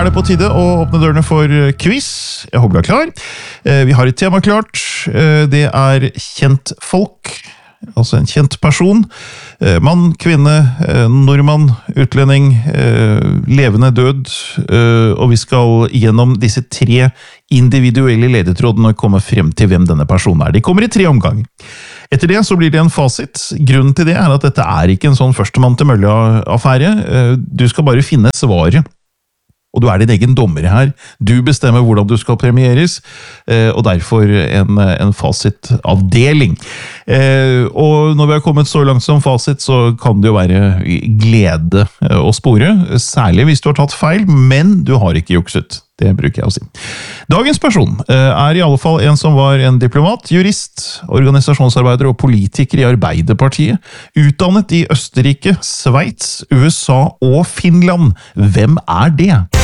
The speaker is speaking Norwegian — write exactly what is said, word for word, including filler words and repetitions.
er det på tide å åpne dørene for quiz. Jeg håper du er klar. Vi har et tema klart. Det er kjent folk, altså en kjent person. Mann, kvinne, nordmann, utlending, levende død. Og vi skal gjennom disse tre individuelle ledetrådene komme frem til hvem denne personen er. De kommer i tre omganger. Etter det så blir det en fasit. Grunnen til det er at dette er ikke en sånn førstemann til mølla-affære. Du skal bare finne svaret. Og du er din egen dommer her. Du bestemmer hvordan du skal premieres, og derfor en, en fasitavdeling. Og når vi har kommet så langt som fasit, så kan det jo være glede å spore, særlig hvis du har tatt feil, men du har ikke jukset. Det bruker jeg å si. Dagens person er i alle fall en som var en diplomat, jurist, organisasjonsarbeider og politiker i Arbeiderpartiet, utdannet i Østerrike, Sveits, U S A og Finland. Hvem er det?